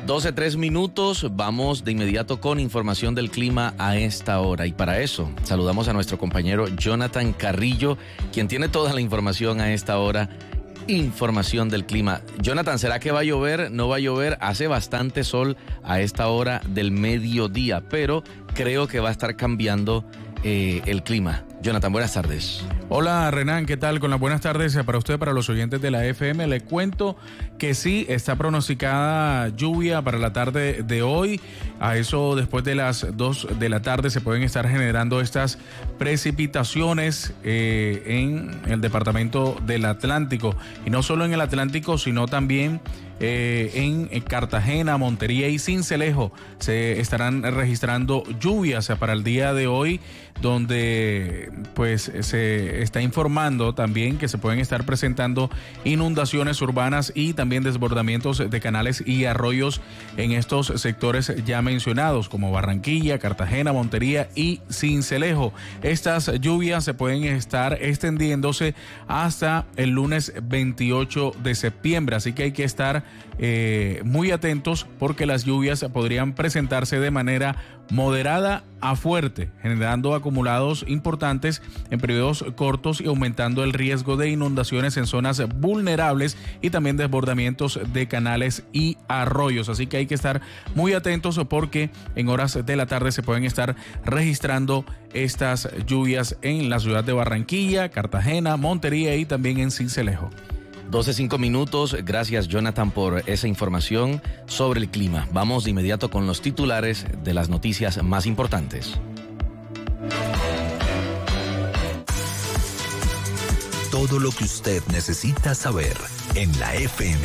12:03, vamos de inmediato con información del clima a esta hora. Y para eso, saludamos a nuestro compañero Jonathan Carrillo, quien tiene toda la información a esta hora. Información del clima. Jonathan, ¿será que va a llover? ¿No va a llover? Hace bastante sol a esta hora del mediodía, pero creo que va a estar cambiando el clima. Jonathan, buenas tardes. Hola Renan, ¿qué tal? Con las buenas tardes para usted, para los oyentes de la FM. Le cuento que sí, está pronosticada lluvia para la tarde de hoy. A eso después de las 2 de la tarde se pueden estar generando estas precipitaciones en el departamento del Atlántico. Y no solo en el Atlántico, sino también en Cartagena, Montería y Sincelejo se estarán registrando lluvias para el día de hoy, donde pues se está informando también que se pueden estar presentando inundaciones urbanas y también desbordamientos de canales y arroyos en estos sectores ya mencionados, como Barranquilla, Cartagena, Montería y Sincelejo. Estas lluvias se pueden estar extendiéndose hasta el lunes 28 de septiembre, así que hay que estar muy atentos porque las lluvias podrían presentarse de manera moderada a fuerte, generando acumulados importantes en periodos cortos y aumentando el riesgo de inundaciones en zonas vulnerables y también desbordamientos de canales y arroyos. Así que hay que estar muy atentos porque en horas de la tarde se pueden estar registrando estas lluvias en la ciudad de Barranquilla, Cartagena, Montería y también en Sincelejo. 12:05, gracias Jonathan por esa información sobre el clima. Vamos de inmediato con los titulares de las noticias más importantes. Todo lo que usted necesita saber en la FM.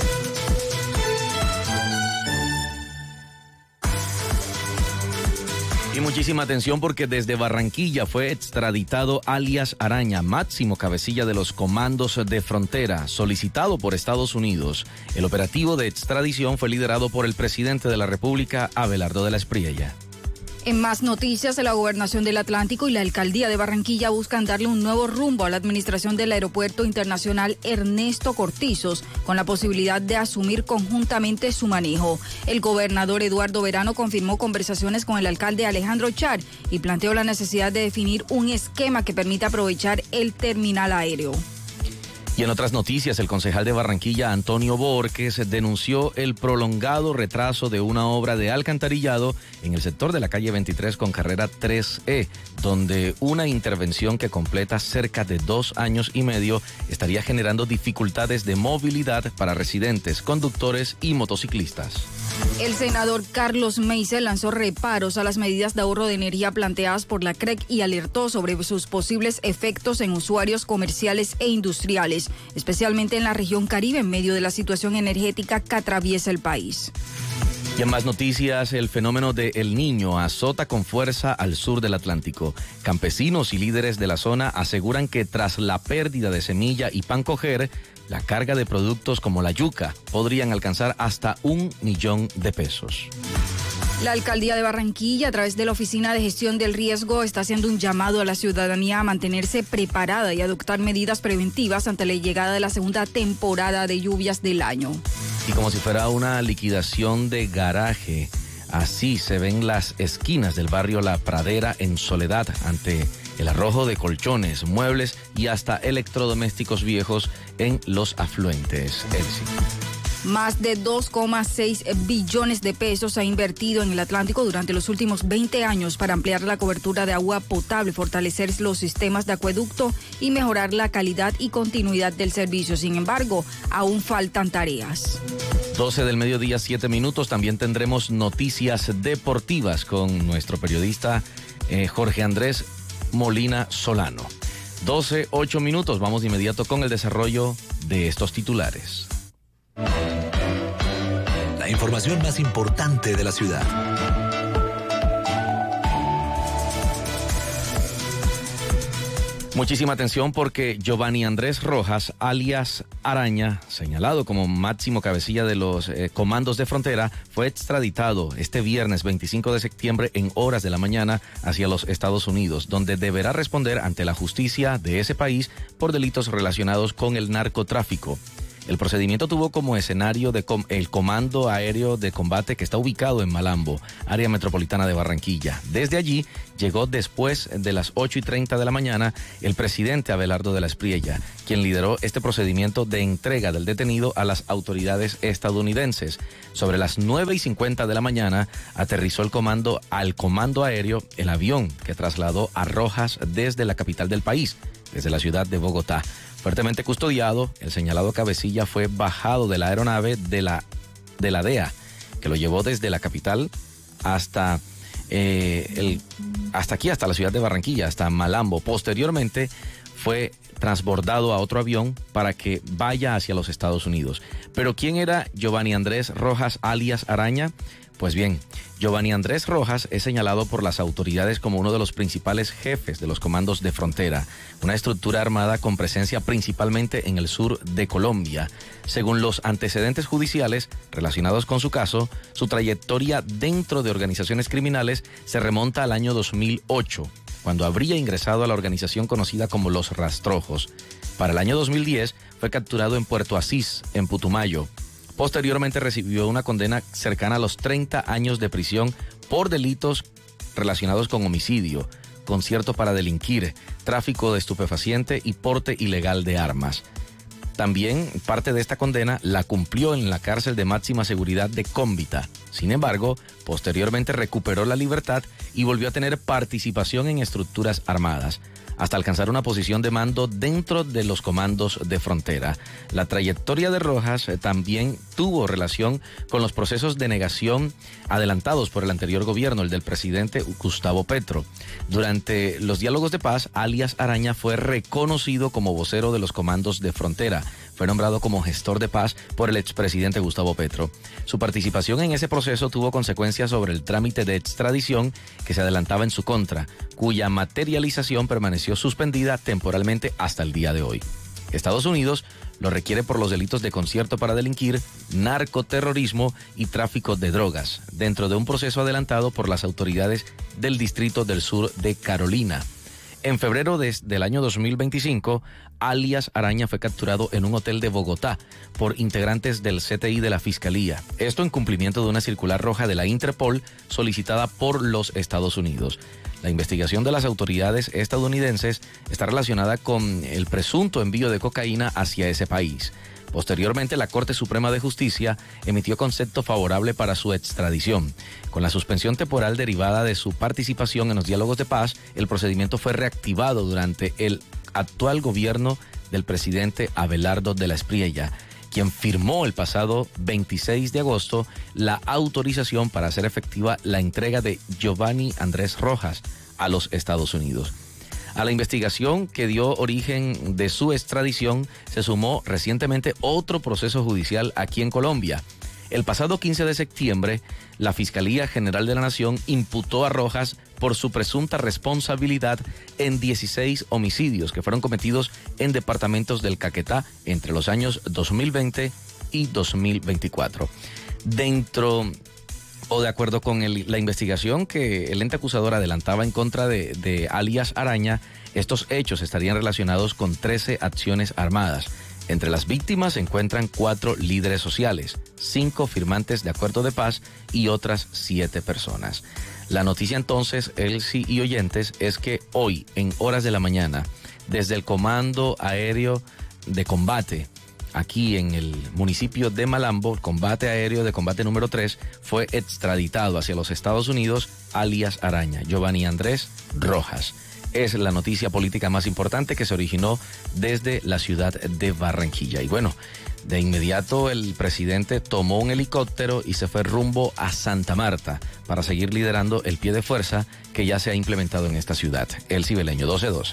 Y muchísima atención porque desde Barranquilla fue extraditado alias Araña, máximo cabecilla de los comandos de frontera, solicitado por Estados Unidos. El operativo de extradición fue liderado por el presidente de la República, Abelardo de la Espriella. En más noticias, la Gobernación del Atlántico y la Alcaldía de Barranquilla buscan darle un nuevo rumbo a la administración del Aeropuerto Internacional Ernesto Cortizos, con la posibilidad de asumir conjuntamente su manejo. El gobernador Eduardo Verano confirmó conversaciones con el alcalde Alejandro Char y planteó la necesidad de definir un esquema que permita aprovechar el terminal aéreo. Y en otras noticias, el concejal de Barranquilla, Antonio Borges, denunció el prolongado retraso de una obra de alcantarillado en el sector de la calle 23 con carrera 3E, donde una intervención que completa cerca de 2 años y medio estaría generando dificultades de movilidad para residentes, conductores y motociclistas. El senador Carlos Meisel lanzó reparos a las medidas de ahorro de energía planteadas por la CREC y alertó sobre sus posibles efectos en usuarios comerciales e industriales, especialmente en la región Caribe, en medio de la situación energética que atraviesa el país. Y en más noticias, el fenómeno de El Niño azota con fuerza al sur del Atlántico. Campesinos y líderes de la zona aseguran que tras la pérdida de semilla y pan coger, la carga de productos como la yuca podrían alcanzar hasta $1.000.000. La Alcaldía de Barranquilla, a través de la Oficina de Gestión del Riesgo, está haciendo un llamado a la ciudadanía a mantenerse preparada y adoptar medidas preventivas ante la llegada de la segunda temporada de lluvias del año. Y como si fuera una liquidación de garaje, así se ven las esquinas del barrio La Pradera en Soledad ante el arrojo de colchones, muebles y hasta electrodomésticos viejos en los afluentes. Más de 2,6 billones de pesos se ha invertido en el Atlántico durante los últimos 20 años para ampliar la cobertura de agua potable, fortalecer los sistemas de acueducto y mejorar la calidad y continuidad del servicio. Sin embargo, aún faltan tareas. 12 del mediodía, 7 minutos. También tendremos noticias deportivas con nuestro periodista Jorge Andrés Molina Solano. 12, 8 minutos. Vamos de inmediato con el desarrollo de estos titulares. La información más importante de la ciudad. Muchísima atención porque Giovanni Andrés Rojas, alias Araña, señalado como máximo cabecilla de los comandos de frontera, fue extraditado este viernes 25 de septiembre en horas de la mañana hacia los Estados Unidos, donde deberá responder ante la justicia de ese país por delitos relacionados con el narcotráfico. El procedimiento tuvo como escenario el Comando Aéreo de Combate que está ubicado en Malambo, área metropolitana de Barranquilla. Desde allí llegó después de las 8:30 de la mañana el presidente Abelardo de la Espriella, quien lideró este procedimiento de entrega del detenido a las autoridades estadounidenses. Sobre las 9:50 de la mañana aterrizó al comando aéreo el avión que trasladó a Rojas desde la capital del país, desde la ciudad de Bogotá. Fuertemente custodiado, el señalado cabecilla fue bajado de la aeronave de la DEA, que lo llevó desde la capital hasta la ciudad de Barranquilla, hasta Malambo. Posteriormente fue transbordado a otro avión para que vaya hacia los Estados Unidos. Pero ¿quién era Giovanni Andrés Rojas alias Araña? Pues bien, Giovanni Andrés Rojas es señalado por las autoridades como uno de los principales jefes de los comandos de frontera, una estructura armada con presencia principalmente en el sur de Colombia. Según los antecedentes judiciales relacionados con su caso, su trayectoria dentro de organizaciones criminales se remonta al año 2008, cuando habría ingresado a la organización conocida como Los Rastrojos. Para el año 2010 fue capturado en Puerto Asís, en Putumayo. Posteriormente recibió una condena cercana a los 30 años de prisión por delitos relacionados con homicidio, concierto para delinquir, tráfico de estupefaciente y porte ilegal de armas. También parte de esta condena la cumplió en la cárcel de máxima seguridad de Cómbita. Sin embargo, posteriormente recuperó la libertad y volvió a tener participación en estructuras armadas, hasta alcanzar una posición de mando dentro de los comandos de frontera. La trayectoria de Rojas también tuvo relación con los procesos de negación adelantados por el anterior gobierno, el del presidente Gustavo Petro. Durante los diálogos de paz, alias Araña fue reconocido como vocero de los comandos de frontera. Fue nombrado como gestor de paz por el expresidente Gustavo Petro. Su participación en ese proceso tuvo consecuencias sobre el trámite de extradición que se adelantaba en su contra, cuya materialización permaneció suspendida temporalmente hasta el día de hoy. Estados Unidos lo requiere por los delitos de concierto para delinquir, narcoterrorismo y tráfico de drogas, dentro de un proceso adelantado por las autoridades del Distrito del Sur de Carolina. En febrero del año 2025, alias Araña fue capturado en un hotel de Bogotá por integrantes del CTI de la Fiscalía. Esto en cumplimiento de una circular roja de la Interpol solicitada por los Estados Unidos. La investigación de las autoridades estadounidenses está relacionada con el presunto envío de cocaína hacia ese país. Posteriormente, la Corte Suprema de Justicia emitió concepto favorable para su extradición. Con la suspensión temporal derivada de su participación en los diálogos de paz, el procedimiento fue reactivado durante el actual gobierno del presidente Abelardo de la Espriella, quien firmó el pasado 26 de agosto la autorización para hacer efectiva la entrega de Giovanni Andrés Rojas a los Estados Unidos. A la investigación que dio origen de su extradición se sumó recientemente otro proceso judicial aquí en Colombia. El pasado 15 de septiembre, la Fiscalía General de la Nación imputó a Rojas por su presunta responsabilidad en 16 homicidios que fueron cometidos en departamentos del Caquetá entre los años 2020 y 2024. De acuerdo con la investigación que el ente acusador adelantaba en contra de alias Araña, estos hechos estarían relacionados con 13 acciones armadas. Entre las víctimas se encuentran 4 líderes sociales, 5 firmantes de acuerdo de paz y otras 7 personas. La noticia entonces, Elsie y oyentes, es que hoy, en horas de la mañana, desde el Comando Aéreo de Combate, aquí en el municipio de Malambo, el Combate Aéreo de Combate número 3, fue extraditado hacia los Estados Unidos, alias Araña, Giovanni Andrés Rojas. Es la noticia política más importante que se originó desde la ciudad de Barranquilla. Y bueno, de inmediato el presidente tomó un helicóptero y se fue rumbo a Santa Marta para seguir liderando el pie de fuerza que ya se ha implementado en esta ciudad. Elsie Beleño, 12:12.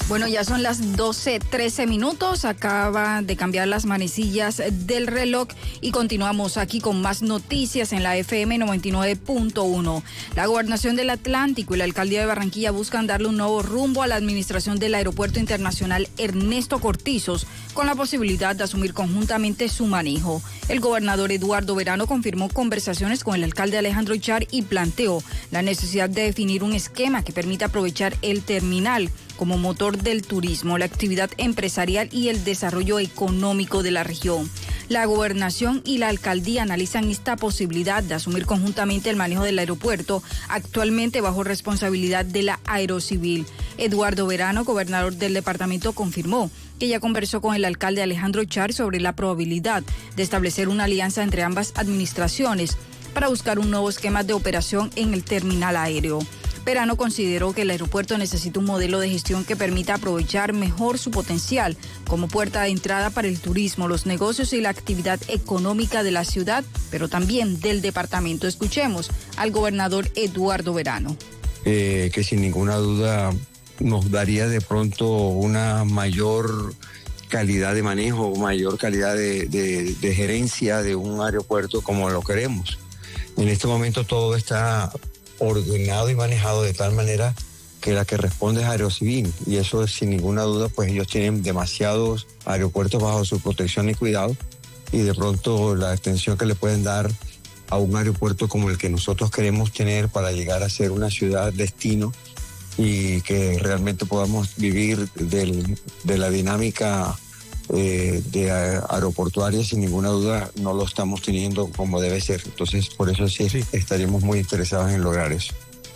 Bueno, ya son las 12:13 minutos, acaba de cambiar las manecillas del reloj y continuamos aquí con más noticias en la FM 99.1. La Gobernación del Atlántico y la Alcaldía de Barranquilla buscan darle un nuevo rumbo a la administración del Aeropuerto Internacional Ernesto Cortizos, con la posibilidad de asumir conjuntamente su manejo. El gobernador Eduardo Verano confirmó conversaciones con el alcalde Alejandro Char y planteó la necesidad de definir un esquema que permita aprovechar el terminal como motor del turismo, la actividad empresarial y el desarrollo económico de la región. La gobernación y la alcaldía analizan esta posibilidad de asumir conjuntamente el manejo del aeropuerto, actualmente bajo responsabilidad de la Aerocivil. Eduardo Verano, gobernador del departamento, confirmó que ya conversó con el alcalde Alejandro Char sobre la probabilidad de establecer una alianza entre ambas administraciones para buscar un nuevo esquema de operación en el terminal aéreo. Verano consideró que el aeropuerto necesita un modelo de gestión que permita aprovechar mejor su potencial como puerta de entrada para el turismo, los negocios y la actividad económica de la ciudad, pero también del departamento. Escuchemos al gobernador Eduardo Verano. Que sin ninguna duda nos daría de pronto una mayor calidad de manejo, mayor calidad de gerencia de un aeropuerto como lo queremos. En este momento todo está ordenado y manejado de tal manera que la que responde es Aerocivil, y eso sin ninguna duda, pues ellos tienen demasiados aeropuertos bajo su protección y cuidado, y de pronto la atención que le pueden dar a un aeropuerto como el que nosotros queremos tener para llegar a ser una ciudad destino y que realmente podamos vivir de la dinámica de aeroportuaria, sin ninguna duda no lo estamos teniendo como debe ser. Entonces, por eso sí estaríamos muy interesados en lograr eso.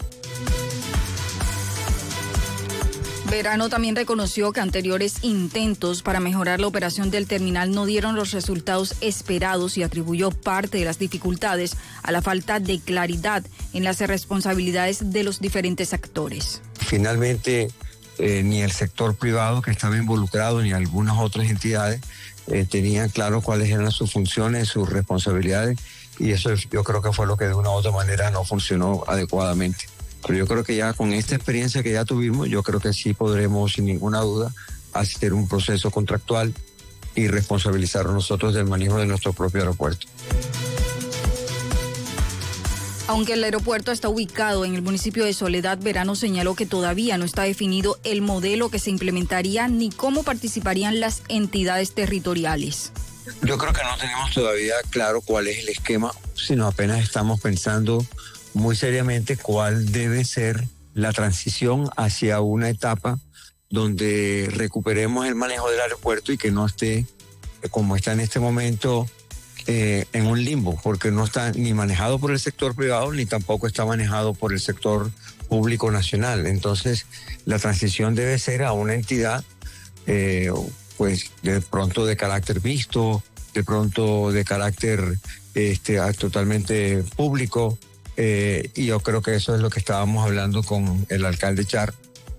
Verano también reconoció que anteriores intentos para mejorar la operación del terminal no dieron los resultados esperados y atribuyó parte de las dificultades a la falta de claridad en las responsabilidades de los diferentes actores. Finalmente, ni el sector privado que estaba involucrado ni algunas otras entidades tenían claro cuáles eran sus funciones, sus responsabilidades, y eso yo creo que fue lo que de una u otra manera no funcionó adecuadamente. Pero yo creo que ya con esta experiencia que ya tuvimos, yo creo que sí podremos sin ninguna duda hacer un proceso contractual y responsabilizarnos nosotros del manejo de nuestro propio aeropuerto. Aunque el aeropuerto está ubicado en el municipio de Soledad, Verano señaló que todavía no está definido el modelo que se implementaría ni cómo participarían las entidades territoriales. Yo creo que no tenemos todavía claro cuál es el esquema, sino apenas estamos pensando muy seriamente cuál debe ser la transición hacia una etapa donde recuperemos el manejo del aeropuerto y que no esté como está en este momento en un limbo, porque no está ni manejado por el sector privado ni tampoco está manejado por el sector público nacional. Entonces la transición debe ser a una entidad pues de pronto de carácter mixto, de pronto de carácter totalmente público, y yo creo que eso es lo que estábamos hablando con el alcalde Char.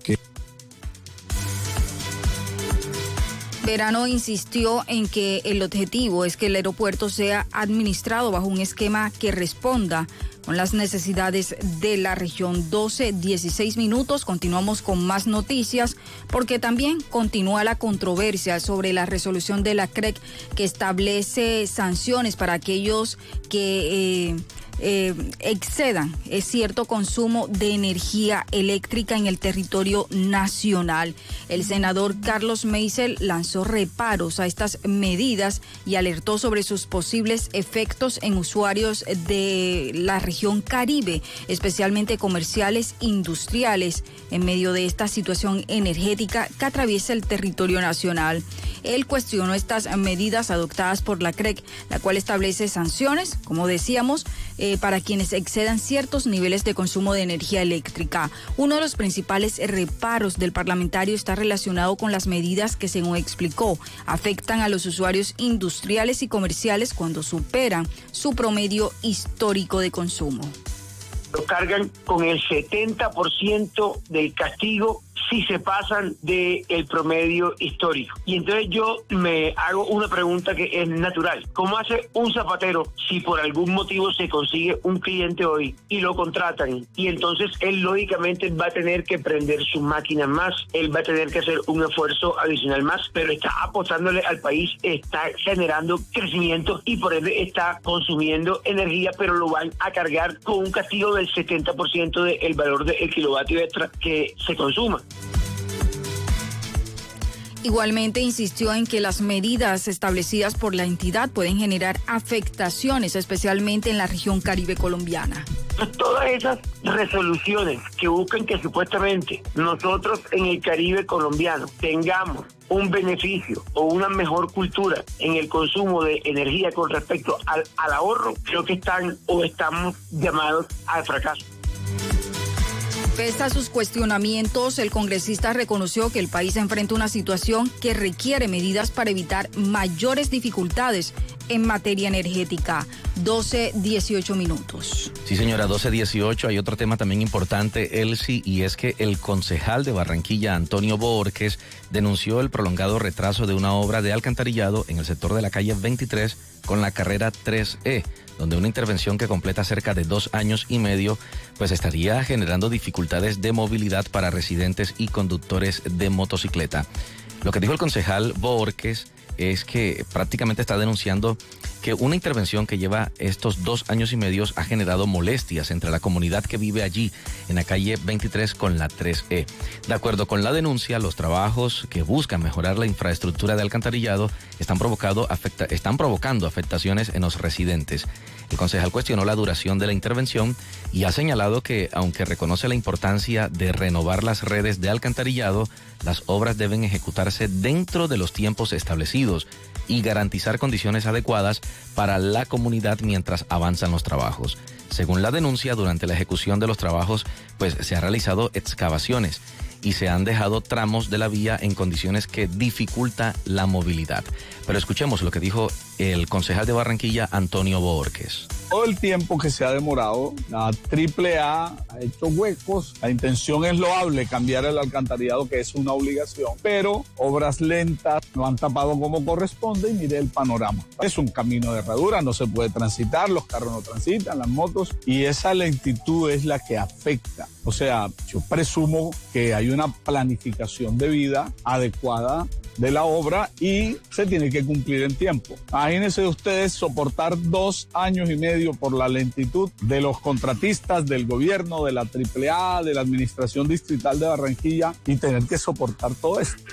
Verano insistió en que el objetivo es que el aeropuerto sea administrado bajo un esquema que responda con las necesidades de la región. 12:16 minutos, continuamos con más noticias porque también continúa la controversia sobre la resolución de la CREC que establece sanciones para aquellos que excedan cierto consumo de energía eléctrica en el territorio nacional. El senador Carlos Meisel lanzó reparos a estas medidas y alertó sobre sus posibles efectos en usuarios de la región Caribe, especialmente comerciales, industriales, en medio de esta situación energética que atraviesa el territorio nacional. Él cuestionó estas medidas adoptadas por la CREC, la cual establece sanciones, como decíamos, para quienes excedan ciertos niveles de consumo de energía eléctrica. Uno de los principales reparos del parlamentario está relacionado con las medidas que, según explicó, afectan a los usuarios industriales y comerciales cuando superan su promedio histórico de consumo. Lo cargan con el 70% del castigo si se pasan del promedio histórico. Y entonces yo me hago una pregunta que es natural. ¿Cómo hace un zapatero si por algún motivo se consigue un cliente hoy y lo contratan? Y entonces él lógicamente va a tener que prender sus máquinas más, él va a tener que hacer un esfuerzo adicional más, pero está apostándole al país, está generando crecimiento y por ende está consumiendo energía, pero lo van a cargar con un castigo del 70% del valor del kilovatio extra que se consuma. Igualmente insistió en que las medidas establecidas por la entidad pueden generar afectaciones, especialmente en la región Caribe colombiana. Todas esas resoluciones que buscan que supuestamente nosotros en el Caribe colombiano tengamos un beneficio o una mejor cultura en el consumo de energía con respecto al ahorro, creo que están o estamos llamados al fracaso. Pese a sus cuestionamientos, el congresista reconoció que el país enfrenta una situación que requiere medidas para evitar mayores dificultades en materia energética. 12:18 minutos. Sí, señora, 12:18. Hay otro tema también importante, Elsie, y es que el concejal de Barranquilla, Antonio Boorques, denunció el prolongado retraso de una obra de alcantarillado en el sector de la calle 23 con la carrera 3E, donde una intervención que completa cerca de 2 años y medio, pues estaría generando dificultades de movilidad para residentes y conductores de motocicleta. Lo que dijo el concejal Boorques es que prácticamente está denunciando que una intervención que lleva estos 2 años y medio ha generado molestias entre la comunidad que vive allí en la calle 23 con la 3E. De acuerdo con la denuncia, los trabajos que buscan mejorar la infraestructura de alcantarillado están provocando afectaciones en los residentes. El concejal cuestionó la duración de la intervención y ha señalado que, aunque reconoce la importancia de renovar las redes de alcantarillado, las obras deben ejecutarse dentro de los tiempos establecidos y garantizar condiciones adecuadas para la comunidad mientras avanzan los trabajos. Según la denuncia, durante la ejecución de los trabajos, pues se han realizado excavaciones y se han dejado tramos de la vía en condiciones que dificulta la movilidad. Pero escuchemos lo que dijo el concejal de Barranquilla, Antonio Boorques. Todo el tiempo que se ha demorado, la AAA ha hecho huecos. La intención es loable, cambiar el alcantarillado, que es una obligación, pero obras lentas no han tapado como corresponde y mire el panorama. Es un camino de herradura, no se puede transitar, los carros no transitan, las motos, y esa lentitud es la que afecta. O sea, yo presumo que hay una planificación de vida adecuada de la obra y se tiene que cumplir en tiempo. Imagínense ustedes soportar 2 años y medio por la lentitud de los contratistas, del gobierno, de la AAA, de la Administración Distrital de Barranquilla y tener que soportar todo esto.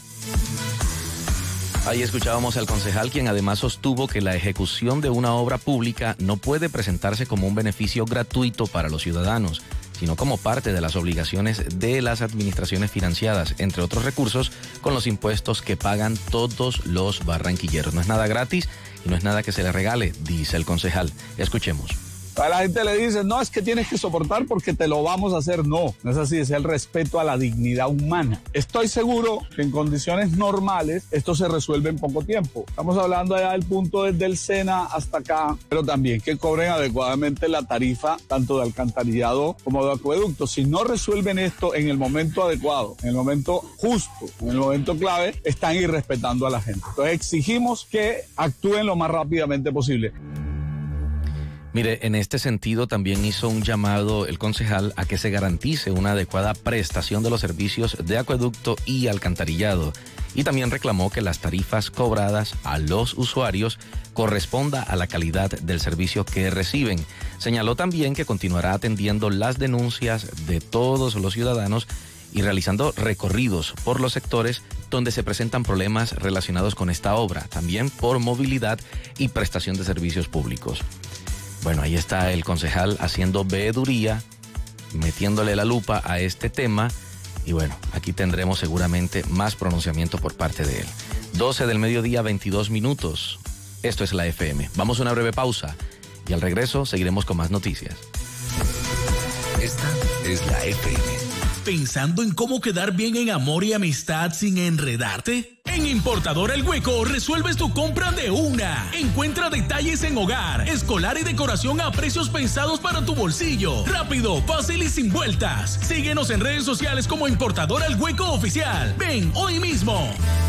Ahí escuchábamos al concejal, quien además sostuvo que la ejecución de una obra pública no puede presentarse como un beneficio gratuito para los ciudadanos, sino como parte de las obligaciones de las administraciones financiadas, entre otros recursos, con los impuestos que pagan todos los barranquilleros. No es nada gratis y no es nada que se le regale, dice el concejal. Escuchemos. A la gente le dice, no, es que tienes que soportar porque te lo vamos a hacer. No, no es así, es el respeto a la dignidad humana. Estoy seguro que en condiciones normales esto se resuelve en poco tiempo. Estamos hablando allá del punto desde el Sena hasta acá, pero también que cobren adecuadamente la tarifa tanto de alcantarillado como de acueducto. Si no resuelven esto en el momento adecuado, en el momento justo, en el momento clave, están irrespetando a la gente. Entonces exigimos que actúen lo más rápidamente posible. Mire, en este sentido también hizo un llamado el concejal a que se garantice una adecuada prestación de los servicios de acueducto y alcantarillado. Y también reclamó que las tarifas cobradas a los usuarios corresponda a la calidad del servicio que reciben. Señaló también que continuará atendiendo las denuncias de todos los ciudadanos y realizando recorridos por los sectores donde se presentan problemas relacionados con esta obra, también por movilidad y prestación de servicios públicos. Bueno, ahí está el concejal haciendo veeduría, metiéndole la lupa a este tema y bueno, aquí tendremos seguramente más pronunciamiento por parte de él. 12 del mediodía, 22 minutos. Esto es la FM. Vamos a una breve pausa y al regreso seguiremos con más noticias. Esta es la FM. ¿Pensando en cómo quedar bien en amor y amistad sin enredarte? En Importador El Hueco resuelves tu compra de una. Encuentra detalles en hogar, escolar y decoración a precios pensados para tu bolsillo. Rápido, fácil y sin vueltas. Síguenos en redes sociales como Importador El Hueco Oficial. Ven hoy mismo.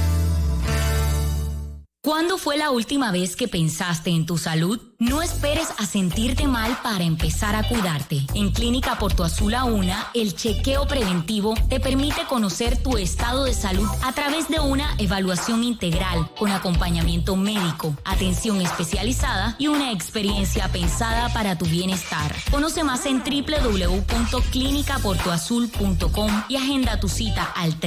¿Cuándo fue la última vez que pensaste en tu salud? No esperes a sentirte mal para empezar a cuidarte. En Clínica Porto Azul A1, el chequeo preventivo te permite conocer tu estado de salud a través de una evaluación integral con acompañamiento médico, atención especializada y una experiencia pensada para tu bienestar. Conoce más en www.clinicaportoazul.com y agenda tu cita al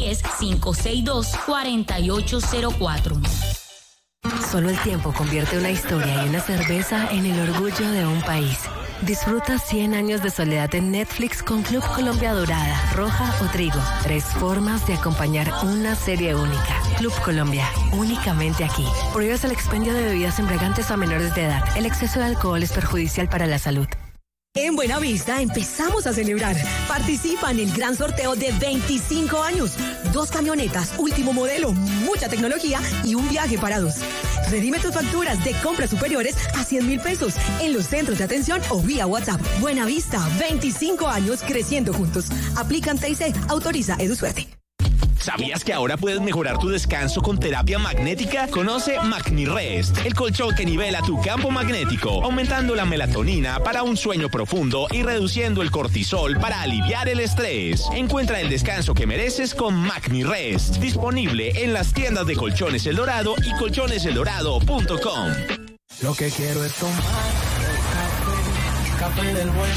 310-562-4804. Solo el tiempo convierte una historia y una cerveza en el orgullo de un país. Disfruta 100 años de soledad en Netflix con Club Colombia Dorada, Roja o Trigo. 3 formas de acompañar una serie única. Club Colombia, únicamente aquí. Prohíbes el expendio de bebidas embriagantes a menores de edad. El exceso de alcohol es perjudicial para la salud. En Buenavista empezamos a celebrar. Participa en el gran sorteo de 25 años. 2 camionetas, último modelo, mucha tecnología y un viaje para 2. Redime tus facturas de compras superiores a 100,000 pesos en los centros de atención o vía WhatsApp. Buenavista, 25 años creciendo juntos. Aplican TIC, autoriza EduSuerte. ¿Sabías que ahora puedes mejorar tu descanso con terapia magnética? Conoce MagniRest, el colchón que nivela tu campo magnético, aumentando la melatonina para un sueño profundo y reduciendo el cortisol para aliviar el estrés. Encuentra el descanso que mereces con MagniRest, disponible en las tiendas de Colchones El Dorado y colchoneseldorado.com. Lo que quiero es tomar café del bueno.